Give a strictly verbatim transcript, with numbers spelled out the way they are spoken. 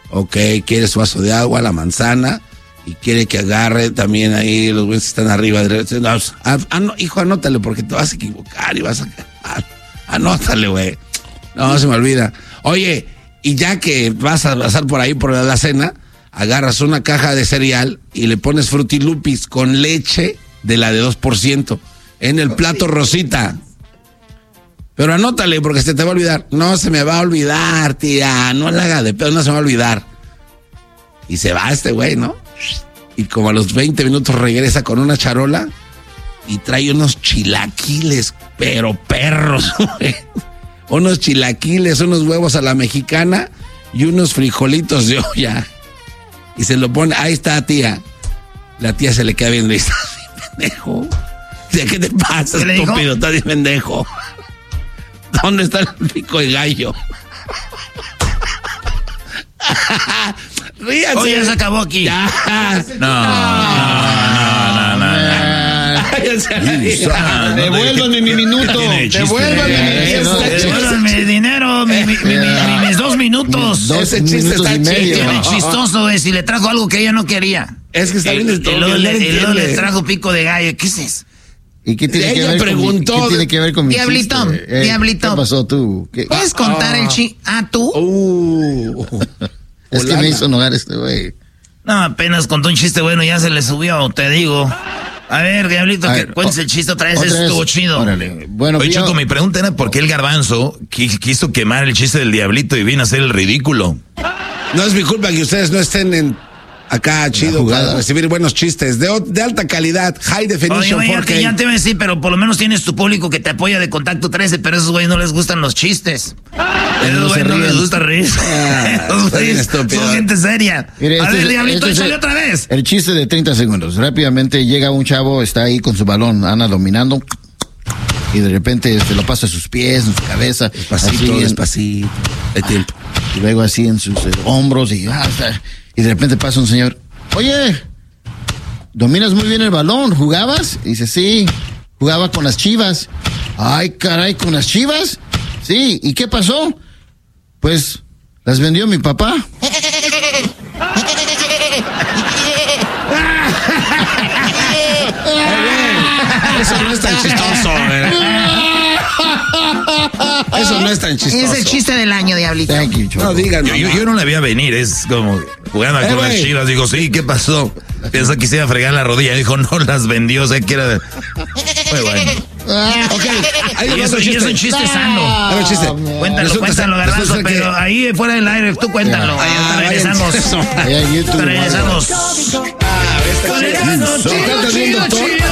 Ok, quiere su vaso de agua, la manzana, y quiere que agarre también ahí los güeyes que están arriba. No, ah, ah, no, hijo, anótale porque te vas a equivocar y vas a... Ah, anótale, güey. No, se me olvida. Oye, y ya que vas a pasar por ahí por la cena, agarras una caja de cereal y le pones Frutilupis con leche de la de dos por ciento en el plato rosita. Pero anótale porque se te va a olvidar. No se me va a olvidar, tía. No la haga de pedo, no se me va a olvidar. Y se va este güey, ¿no? Y como a los veinte minutos regresa con una charola y trae unos chilaquiles, pero perros, güey. Unos chilaquiles, unos huevos a la mexicana y unos frijolitos de olla. Y se lo pone, ahí está, tía. La tía se le queda viendo y está bien pendejo. ¿Qué te pasa, estúpido? Está bien pendejo. ¿Dónde está el pico de gallo? Ríanse. Oye, ya se acabó aquí. Ya. No, no, no, no, no. Devuélvanme mi minuto. Devuélvanme mi minuto. Devuélvanme dinero, mi, mi, mi, mi, mis dos minutos. Dos Ese chiste minutos está y medio. Tiene chistoso, es, y le trajo algo que ella no quería. Es que está bien Y estúpido. luego le, no y luego le entiende. trajo pico de gallo. ¿Qué es eso? ¿Y qué tiene, que Ella ver, preguntó con mi, ¿qué tiene que ver con mi Diablito, chiste? Eh, Diablito. ¿Qué pasó tú? ¿Qué? ¿Puedes contar el chi... Ah, ¿tú? Uh, Es que Holanda. me hizo enojar este güey. No, apenas contó un chiste bueno, ya se le subió, te digo. A ver, Diablito, A que ver, cuentes o- el chiste otra vez, otra eso vez. estuvo chido. Órale. Bueno, Oye, yo- Choco, mi pregunta era por qué el garbanzo qui- quiso quemar el chiste del diablito y vino a hacer el ridículo. no es mi culpa que ustedes no estén en acá chido jugada. para recibir buenos chistes de, o- de alta calidad, high Oye, definition oye, ya cuatro K. te, ya te iba a decir, pero por lo menos tienes tu público que te apoya de Contacto trece, pero a esos güeyes no les gustan los chistes. A esos no se güeyes no ríen. les gusta reír. Ah, Esos está bien güeyes estúpido. son gente seria. Mire, A este ver, es- Diablito, este es échale el- otra vez. El chiste de treinta segundos. Rápidamente llega un chavo, está ahí con su balón, anda dominando. Y de repente se lo pasa a sus pies, en su cabeza. Despacito, así en- despacito. Hay tiempo. y luego así en sus eh, hombros. Y, ah, está- y de repente pasa un señor. Oye, dominas muy bien el balón. ¿Jugabas? Y dice, sí, jugaba con las Chivas. Ay, caray, ¿con las Chivas? Sí, ¿y qué pasó? Pues las vendió mi papá. Eso no es tan chistoso, güey. Eso no es tan chistoso. Es el chiste del año, Diablito. Thank you, Choco. No digan. Yo, yo, yo no la vi a venir, es como jugando Eh, con las güey. chivas. Digo, sí, ¿qué pasó? Pensó que se iba a fregar la rodilla. Dijo, no las vendió, o sea que era de... Muy bueno. Ok, ahí Y va eso, otro y es un chiste. chiste sano. A ver, chiste. Cuéntalo, Resulta- cuéntalo, Garbanzo, resulta que- pero ahí fuera del aire, tú cuéntalo. Ah, Ahí regresamos. váyanse. Allá en YouTube, Regresamos. Ah, esta Con el chida. Garbanzo, Se trata de un chido, doctor chido.